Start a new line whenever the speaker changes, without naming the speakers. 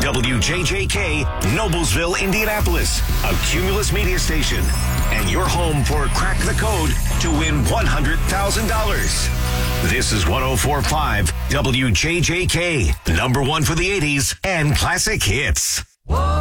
WJJK, Noblesville, Indianapolis, a Cumulus media station, and your home for Crack the Code to win $100,000. This is 104.5 WJJK, number one for the 80s and classic hits.
Whoa.